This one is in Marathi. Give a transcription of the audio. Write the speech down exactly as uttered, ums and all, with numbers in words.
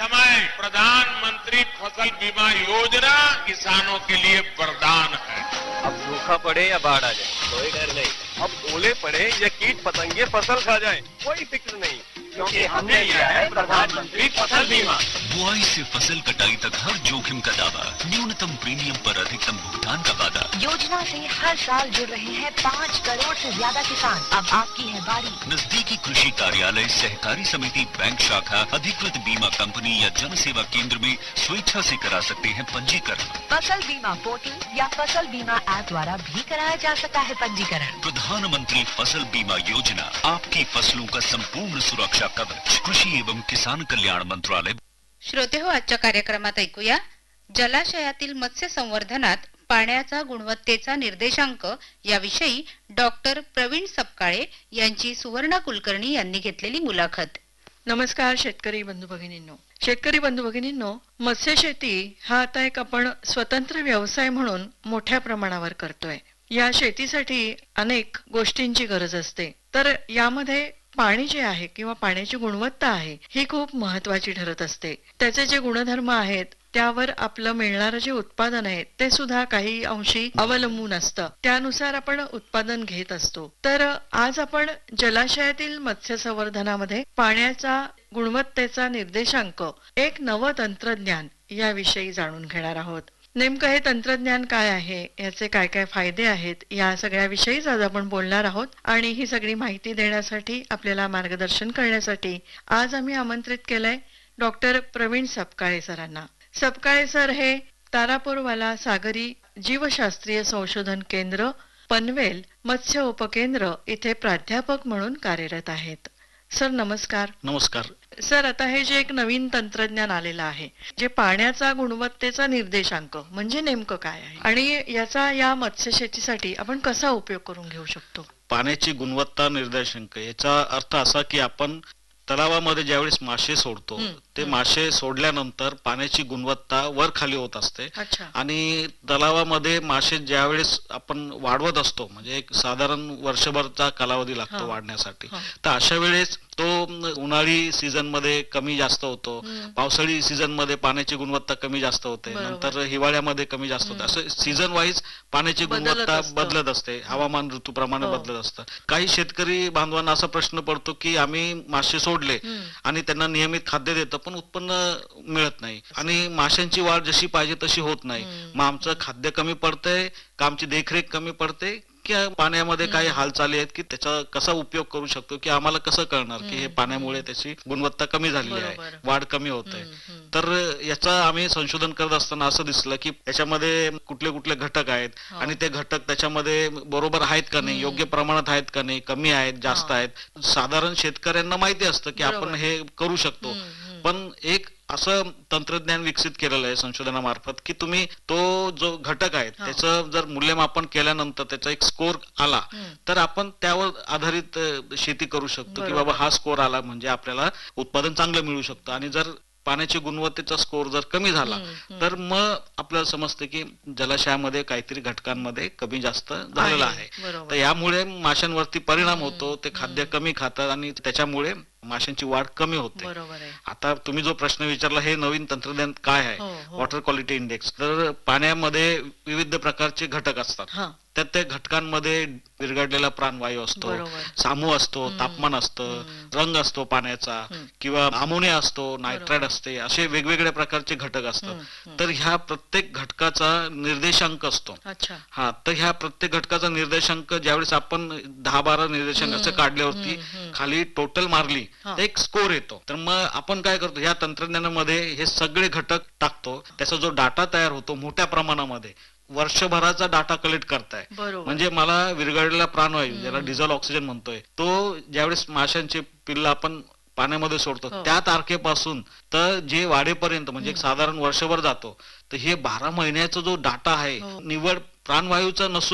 समय प्रधानमंत्री फसल बीमा योजना किसानों के लिए वरदान है। अब सूखा पड़े या बाढ़ आ जाए कोई डर नहीं, अब ओले पड़े या कीट पतंगे फसल खा जाए कोई फिक्र नहीं, क्योंकि हमने लिया है प्रधानमंत्री फसल बीमा। बुआई से फसल कटाई तक हर जोखिम का दावा, न्यूनतम प्रीमियम पर अधिकतम भुगतान का वादा। योजना से हर साल जुड़ रहे हैं पाँच करोड़ से ज्यादा किसान। अब आपकी है बारी। नजदीकी कृषि कार्यालय, सहकारी समिति, बैंक शाखा, अधिकृत बीमा कंपनी या जन सेवा केंद्र में स्वेच्छा से करा सकते हैं पंजीकरण। फसल बीमा पोर्टल या फसल बीमा ऐप द्वारा भी कराया जा सकता है पंजीकरण। प्रधानमंत्री फसल बीमा योजना, आपकी फसलों का संपूर्ण सुरक्षा कवच। कृषी एवं किसान कल्याण मंत्रालय। श्रोते हो, आजच्या कार्यक्रमात ऐकूया जलाशयातील मत्स्य संवर्धनात पाण्याचा गुणवत्तेचा निर्देशांक याविषयी डॉक्टर प्रवीण सपकाळे यांची सुवर्णा कुलकर्णी यांनी घेतलेली मुलाखत। नमस्कार शेतकरी बंधू भगिनींनो, शेतकरी बंधू भगिनींनो, मत्स्य शेती हा आता एक आपण स्वतंत्र व्यवसाय म्हणून मोठ्या प्रमाणावर करतोय। या शेतीसाठी अनेक गोष्टींची गरज असते, तर यामध्ये पाणी जे आहे किंवा पाण्याची गुणवत्ता आहे ही खूप महत्वाची ठरत असते। त्याचे जे गुणधर्म आहेत त्यावर आपलं मिळणारं जे उत्पादन आहे ते सुद्धा काही अंशी अवलंबून असतं, त्यानुसार आपण उत्पादन घेत असतो। तर आज आपण जलाशयातील मत्स्य संवर्धनामध्ये पाण्याचा गुणवत्तेचा निर्देशांक, एक नवं तंत्रज्ञान याविषयी जाणून घेणार आहोत। नेमकं हे तंत्रज्ञान काय आहे, याचे काय काय फायदे आहेत, या सगळ्याविषयीच आज आपण बोलणार आहोत। आणि ही सगळी माहिती देण्यासाठी, आपल्याला मार्गदर्शन करण्यासाठी आज आम्ही आमंत्रित केलंय डॉक्टर प्रवीण सपकाळे सरांना। सपकाळे सर हे तारापूरवाला सागरी जीवशास्त्रीय संशोधन केंद्र, पनवेल मत्स्य उपकेंद्र इथे प्राध्यापक म्हणून कार्यरत आहेत। सर नमस्कार। नमस्कार सर, आता हे जे एक नवीन तंत्रज्ञान आलेलं आहे, जे पाण्याचा गुणवत्तेचा निर्देशांक म्हणजे नेमकं काय आहे आणि याचा या मत्स्य शेतीसाठी आपण कसा उपयोग करून घेऊ शकतो? पाण्याची गुणवत्ता निर्देशांक याचा अर्थ असा की आपण तलावामध्ये ज्यावेळेस मासे सोडतो ते मासे सोडल्यानंतर पाण्याची गुणवत्ता वर खाली होत असते आणि तलावामध्ये मासे ज्यावेळेस आपण वाढवत असतो, म्हणजे एक साधारण वर्षभरचा कालावधी लागतो वाढण्यासाठी, तर अशा वेळेस तो उन्हाळी सीझन मध्ये कमी जास्त होतो, पावसाळी सीझन मध्ये पाण्याची गुणवत्ता कमी जास्त होते, नंतर हिवाळ्यामध्ये कमी जास्त होते, असं सीझन वाईज पाण्याची गुणवत्ता बदलत असते, हवामान ऋतूप्रमाणे बदलत असतं। काही शेतकरी बांधवांना असा प्रश्न पडतो की आम्ही मासे सोडले आणि त्यांना नियमित खाद्य देतो पण उत्पन्न मिळत नाही आणि माशांची वाढ जशी पाहिजे तशी होत नाही, मग आमचं खाद्य कमी पडतंय का आमची देखरेख कमी पडते की पाण्यामध्ये काही हालचाली आहेत की त्याचा कसा उपयोग करू शकतो, की आम्हाला कसं कळणार की हे पाण्यामुळे त्याची गुणवत्ता कमी झालेली आहे, वाढ कमी होत आहे। तर याचा आम्ही संशोधन करत असताना असं दिसलं की याच्यामध्ये कुठले कुठले घटक आहेत आणि ते घटक त्याच्यामध्ये बरोबर आहेत का नाही, योग्य प्रमाणात आहेत का नाही, कमी आहेत, जास्त आहेत। साधारण शेतकऱ्यांना माहिती असतं की आपण हे करू शकतो, पण एक असं तंत्रज्ञान विकसित केलेलं आहे संशोधनामार्फत की तुम्ही तो जो घटक आहे त्याचं जर मूल्यमापन केल्यानंतर त्याचा एक स्कोर आला तर आपण त्यावर आधारित शेती करू शकतो की बाबा हा स्कोर आला म्हणजे आपल्याला उत्पादन चांगलं मिळू शकतं, आणि जर पाण्याची गुणवत्तेचा स्कोर जर कमी झाला तर मग आपल्याला समजतं की जलाशयामध्ये काहीतरी घटकांमध्ये कमी जास्त झालेला आहे, तर यामुळे माशांवरती परिणाम होतो, ते खाद्य कमी खातात आणि त्याच्यामुळे माशांची वाढ कमी होते। आता तुम्ही जो प्रश्न विचारला हे नवीन तंत्रज्ञान काय आहे, वॉटर क्वालिटी इंडेक्स, तर पाण्यामध्ये विविध प्रकारचे घटक असतात, तर त्या घटकांमध्ये विरघळलेला प्राणवायू असतो, सामू असतो, तापमान असतं, रंग असतो पाण्याचा किंवा अमोनिया असतो, नायट्राइड असते, असे वेगवेगळ्या प्रकारचे घटक असतात। तर ह्या प्रत्येक घटकाचा निर्देशांक असतो। हा, तर ह्या प्रत्येक घटकाचा निर्देशांक ज्यावेळेस आपण दहा बारा निर्देशांक असं काढल्यावरती खाली टोटल मारली तर एक स्कोर येतो। तर मग आपण काय करतो, या तंत्रज्ञानामध्ये हे सगळे घटक टाकतो, त्याचा जो डाटा तयार होतो मोठ्या प्रमाणामध्ये वर्षभराचा डाटा कलेक्ट करताय, म्हणजे मला विरघळलेला प्राणवायू ज्याला डिझेल ऑक्सिजन म्हणतोय तो ज्यावेळेस माशांचे पिल्ल आपण पाण्यामध्ये सोडतो त्या तारखेपासून तर जे वाढेपर्यंत म्हणजे एक साधारण वर्षभर जातो, तर हे बारा महिन्याचा जो डाटा आहे निवड प्राणवायूचा नसून